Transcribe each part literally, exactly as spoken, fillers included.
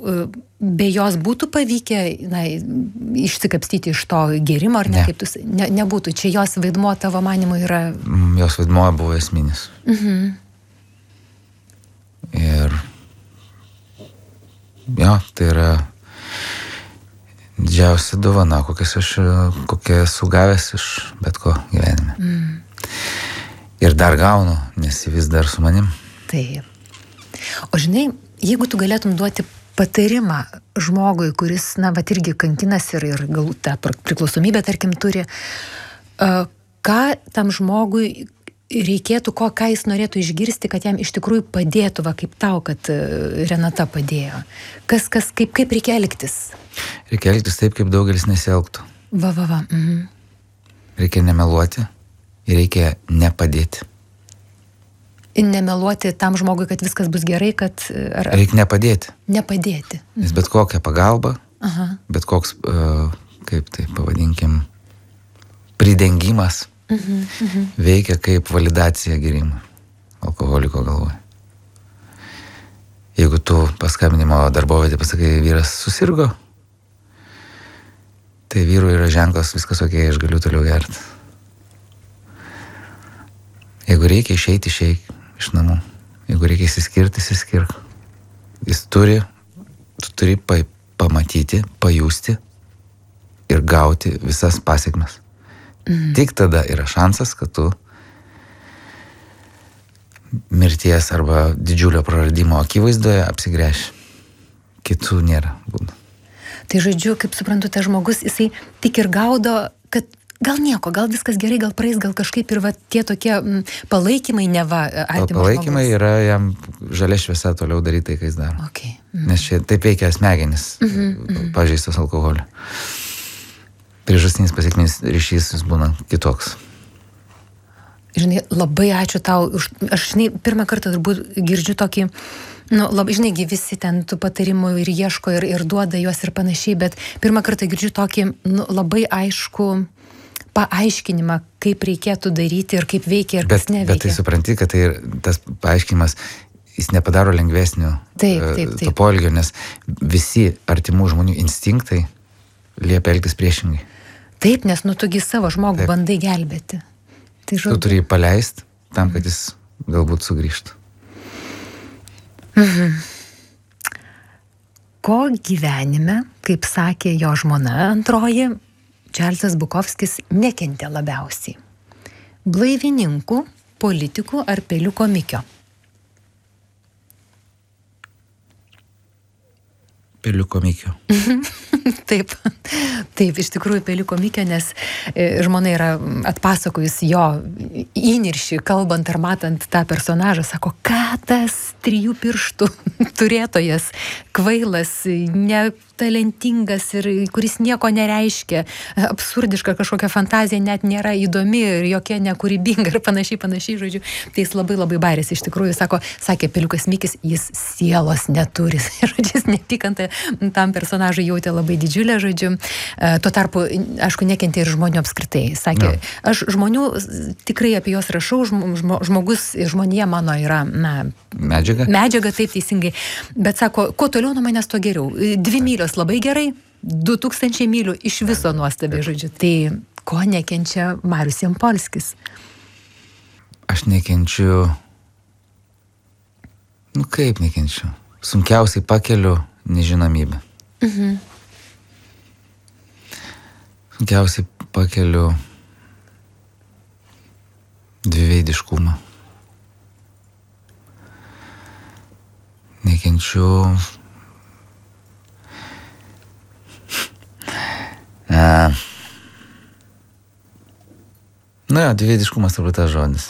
be jos būtų pavykę, na, išsikapstyti iš to gėrimo, ar ne, ne. kaip tu, ne, nebūtų. Čia jos vaidmuo tavo manimu yra... Jos vaidmuo buvo esminis. Mhm. Ir jo, tai yra didžiausia dovana, kokias aš, kokią esu gavęs iš bet ko gyvenime. Mm. Ir dar gaunu, nes jis vis dar su manim. Taip. O žinai, jeigu tu galėtum duoti patarimą žmogui, kuris, na, vat irgi kankinas ir, ir gal tą priklausomybę, tarkim, turi, uh, ką tam žmogui reikėtų, ko, ką jis norėtų išgirsti, kad jam iš tikrųjų padėtų, va, kaip tau, kad Renata padėjo. Kas, kas, kaip, kaip reikia elgtis? Reikia elgtis taip, kaip daugelis nesielgtų. Va, va, va. Mhm. Reikia nemeluoti ir reikia nepadėti. Ir nemeluoti tam žmogui, kad viskas bus gerai, kad... Ar... Reikia nepadėti. Nepadėti. Mhm. Nes bet kokia pagalba, Aha. bet koks, uh, kaip tai pavadinkim, pridengimas, Mhm, mhm. veikia kaip validacija gėrimui alkoholiko galvoje. Jeigu tu paskambinimo darbovietį pasakai, vyras susirgo, tai vyrui yra ženklas, viskas okei, aš galiu toliau gerti. Jeigu reikia išeiti, išeik iš namų. Jeigu reikia įsiskirti, įsiskirk. Jis turi, tu turi pa, pamatyti, pajusti ir gauti visas pasiekmes. Mhm. Tik tada yra šansas, kad tu mirties arba didžiulio praradimo akivaizdoje apsigręši. Kitų nėra būdų. Tai žodžiu, kaip suprantu, tas žmogus, jisai tik ir gaudo, kad gal nieko, gal viskas gerai, gal praeis, gal kažkaip ir va, tie tokie m, palaikymai neva artimo palaikymai žmogus. Yra jam žalia šviesa toliau daryti tai, ką jis daro. Okay. Mhm. Nes čia taip veikia smegenis, mhm, mhm. pažeistas alkoholio. Priežastinis pasiekminis ryšys jis būna kitoks. Žinai, labai ačiū tau. Aš, žinai, pirmą kartą turbūt girdžiu tokį, nu, labai, žinai, visi ten tų patarimų ir ieško ir, ir duoda juos ir panašiai, bet pirmą kartą girdžiu tokį, nu, labai aišku paaiškinimą, kaip reikėtų daryti ir kaip veikia ir kas bet, neveikia. Bet tai supranti, kad tai tas paaiškinimas, jis nepadaro lengvesnio taip, taip, taip. to poelgio, nes visi artimų žmonių instinktai liepia elgtis priešingai. Taip, nes nu tugi savo žmogų taip. Bandai gelbėti. Tai žodžiu. Tu turi jį paleisti tam, kad jis galbūt sugrįžtų. Mhm. Ko gyvenime, kaip sakė jo žmona antroji, Čarlzas Bukovskis nekentė labiausiai? Blaivininkų, politikų ar pelių komikio? Pelių komikio. Taip, taip, iš tikrųjų pelių komikio, nes žmona yra atpasakojus jo įniršį, kalbant ar matant tą personažą, sako, ką tas trijų pirštų turėtojas, kvailas, netalentingas ir kuris nieko nereiškia, absurdiška kažkokia fantazija net nėra įdomi ir jokia nekūrybinga ir panašiai, panašiai, žodžiu. Tai jis labai labai bairės, iš tikrųjų, sako, sakė peliukas Mikis, jis sielos neturi, žodžiu, jis nepykantą tam personažui jautė labai didžiulę, žodžiu. Tuo tarpu, aišku, nekentė ir žmonių apskritai. Sakė, no. Aš žmonių tikrai apie juos rašau, žmo, žmogus, žmonija mano yra, na, medžiaga. Medžiaga, taip teisingai. Bet sako, kuo toliau nuo manęs, to geriau. Dvi mylios labai gerai, du tūkstančiai mylių iš viso nuostabiai, žodžiu. Tai ko nekenčia Marius Jampolskis? Aš nekenčiu, nu kaip nekenčiu, sunkiausiai pakeliu nežinomybę. Mhm. Sunkiausiai pakeliu dviveidiškumą. Nekenčiu a, nu jo, dviveidiškumas turbūt tas žodis.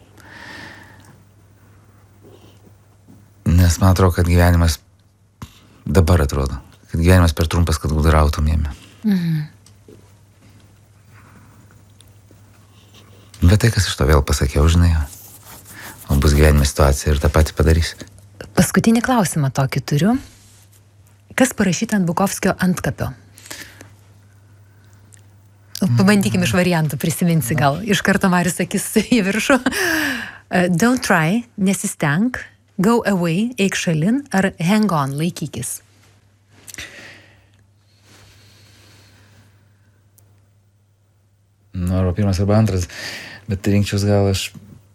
Nes man atrodo, kad gyvenimas dabar atrodo, kad gyvenimas per trumpas, kad gudrautum jame. Mhm. Bet tai, kas iš to vėl pasakiau, žinai, o bus gyvenime situacija ir tą patį padarys. Paskutinį klausimą tokį turiu. Kas parašyta ant Bukovskio antkapio? Pabandykim iš variantų, prisiminsi gal. Iš karto Marius sakys į viršų. Don't try, nesistenk, go away, eik šalin, ar hang on, laikykis. nu, arba pirmas, arba antras, bet rinkčiaus gal aš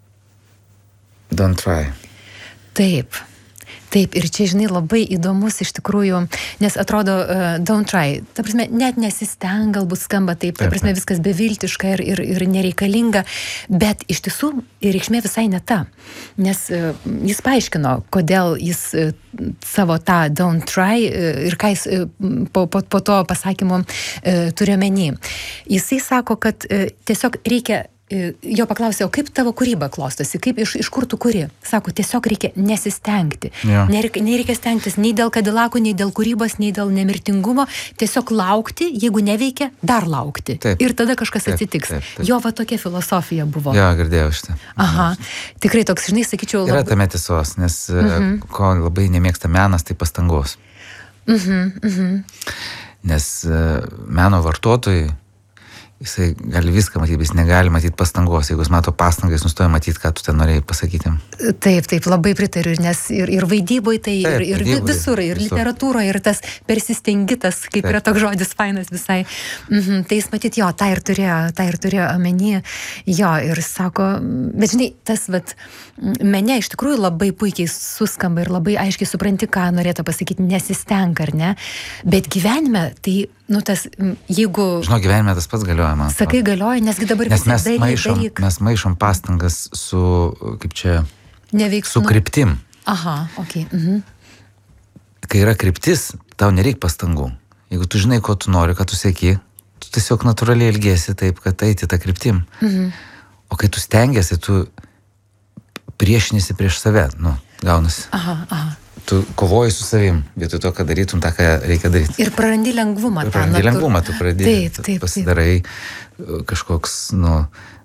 Don't Try. Taip. Taip, ir čia, žinai, labai įdomus iš tikrųjų, nes atrodo, uh, don't try, ta prasme, net nesisteng, galbūt skamba taip, ta prasme, viskas beviltiška ir, ir, ir nereikalinga, bet iš tiesų reikšmė visai ne ta, nes uh, jis paaiškino, kodėl jis uh, savo tą don't try uh, ir ką jis uh, po, po, po to pasakymo uh, turi omeny. Jisai sako, kad uh, tiesiog reikia jo paklausė, o kaip tavo kūryba klostosi, kaip iš, iš kur tu kuri? Sako, tiesiog reikia nesistengti. Ja. Nereikia, nereikia stengtis nei dėl kadilakų, nei dėl kūrybos, nei dėl nemirtingumo. Tiesiog laukti, jeigu neveikia, dar laukti. Taip. Ir tada kažkas taip, atsitiks. Taip, taip. Jo va tokia filosofija buvo. Jo, girdėjau šitą. Aha, tikrai toks, žinai, sakyčiau... Yra labai... tame tiesos, nes mhm. ko labai nemėgsta menas, tai pastangos. Mhm, mhm. Nes meno vartotojai jisai gali viską matyti, bet jis negali matyti pastangos. Jeigu jis mato pastangas, jis nustoja matyti, ką tu ten norėjai pasakyti. Taip, taip, labai pritariu, nes ir, ir vaidyboje, tai taip, ir, ir vaidyboje, visur, ir visur. Literatūroje, ir tas persistengitas, kaip taip. Yra toks žodis fainas visai. Mhm, tai jis matyti, jo, tą ir turėjo, tą ir turėjo omeny, jo, ir sako, bet žinai, tas, vat, mene iš tikrųjų labai puikiai suskamba ir labai aiškiai supranti, ką norėtų pasakyti, nesistenk, ar ne, bet gyvenime, tai, nu, tas, jeigu... Žinau, gyvenime tas pats galioja, man. Sakai, galioja, nesgi dabar nes mes daryk, maišom, daryk. Mes maišom pastangas su, kaip čia, neveiksmu. Su kryptim. Aha, okei. Okay. Mhm. Kai yra kryptis, tau nereik pastangų. Jeigu tu žinai, ko tu nori, ką tu sieki, tu tiesiog natūraliai elgiesi taip, kad eiti tą kryptim. Mhm. O kai tu stengiasi, tu priešinisi prieš save, nu, gaunasi. Aha, aha. Tu kovoji su savim, vietoj to, kad darytum tą, ką reikia daryti. Ir prarandi lengvumą. Ir prarandi tą, lengvumą, tu pradedi. Taip, taip, pasidarai taip. Kažkoks, nu,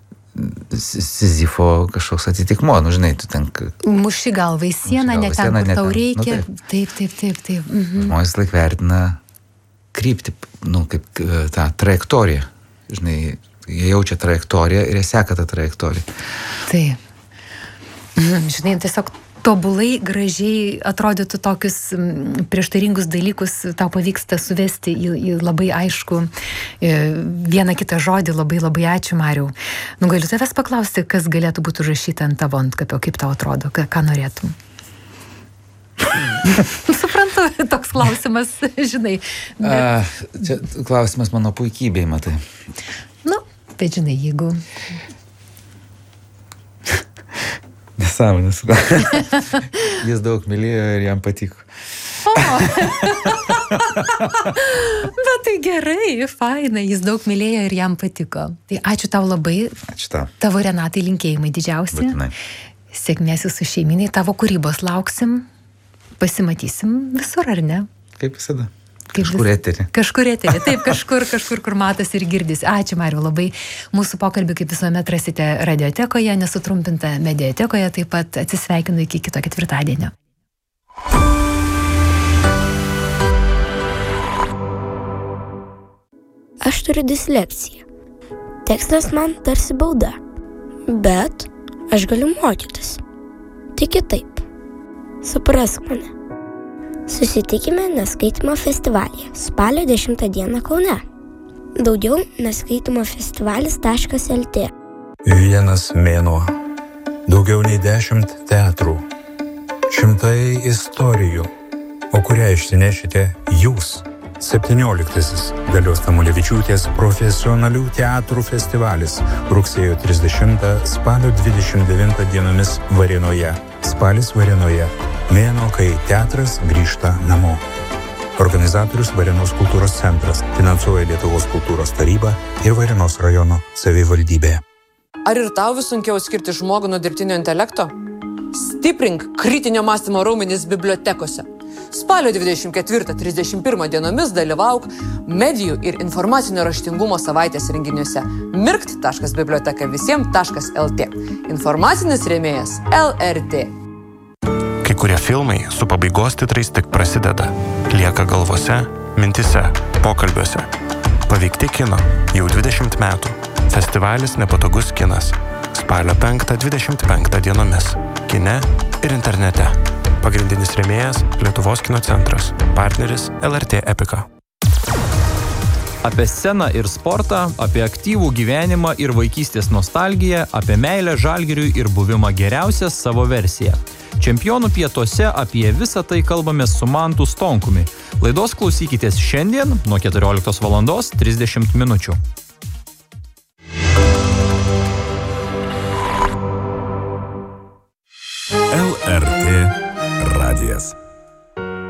Sizifo kažkoks atitikmuo, nu, žinai, tu ten... Muši galvą į sieną, ne ten, kur tau reikia. Nu, taip, taip, taip, taip. Mhm. Žmonės laik vertina kryptį, nu, kaip tą trajektoriją. Žinai, jie jaučia trajektoriją ir jie seka tą trajektoriją. Taip. Mhm, žinai, tiesiog tobulai, gražiai atrodytų tokius prieštaringus dalykus, tau pavyksta suvesti į, į labai aišku vieną kitą žodį. Labai labai ačiū, Mariau. Nu, galiu tavęs paklausti, kas galėtų būti užrašyta ant tavo antkapio, kaip tau atrodo, ką, ką norėtum? Suprantu, toks klausimas, žinai. Bet... A, čia klausimas mano puikybei, matai. Nu, bet žinai, jeigu... Nesąmonės. Jis daug mylėjo ir jam patiko. O. Bet tai gerai, fainai, jis daug mylėjo ir jam patiko. Tai ačiū tau labai. Ačiū tau. Tavo Renatai linkėjimai didžiausi. Būtinai. Sėkmės jūsų šeiminai, tavo kūrybos lauksim. Pasimatysim visur, ar ne? Kaip visada. Kaip kažkur vis... eterį. Kažkur eterį, taip, kažkur, kažkur, kur matas ir girdis. Ačiū, Mariau, labai. Mūsų pokalbį, kaip visuomet, rasite radiotekoje, nesutrumpinta mediatekoje, taip pat atsisveikinu iki kito ketvirtadienio. Aš turiu disleksiją. Tekstas man tarsi bauda, bet aš galiu mokytis. Tik kitaip. Suprask mane. Susitikime neskaitimo festivalyje spalio dešimtą dieną Kaune. Daugiau neskaitimo festivalis taškas lt. Vienas mėnuo. Daugiau nei dešimt teatrų. Šimtai istorijų. O kurią išsinešite jūs? septynioliktasis Dalios Tamulevičiūtės profesionalių teatrų festivalis rugsėjo trisdešimtą spalio dvidešimt devintą dienomis Varėnoje. Spalis Varėnoje. Mėnuo, kai teatras grįžta namo. Organizatorius Varėnos kultūros centras, finansuoja Lietuvos kultūros taryba ir Varėnos rajono savivaldybė. Ar ir tau vis sunkiau skirti žmogų nuo dirbtinio intelekto? Stiprink kritinio mąstymo raumenis bibliotekose. Spalio dvidešimt ketvirtą trisdešimt pirmą dienomis dalyvauk medijų ir informacinio raštingumo savaitės renginiuose mirkt taškas biblioteka visiem taškas lt. Informacinis rėmėjas L R T. Kai kurie filmai su pabaigos titrais tik prasideda. Lieka galvose, mintise, pokalbiuose. Paveikti kino jau dvidešimt metų. Festivalis Nepatogus kinas. Spalio penktą dvidešimt penktą dienomis. Kine ir internete. Pagrindinis rėmėjas Lietuvos kino centras. Partneris L R T Epika. Apie sceną ir sportą, apie aktyvų gyvenimą ir vaikystės nostalgiją, apie meilę Žalgiriui ir buvimą geriausią savo versiją. Čempionų pietuose apie visą tai kalbamės su Mantu Stonkumi. Laidos klausykitės šiandien nuo keturioliktos valandos trisdešimt minučių.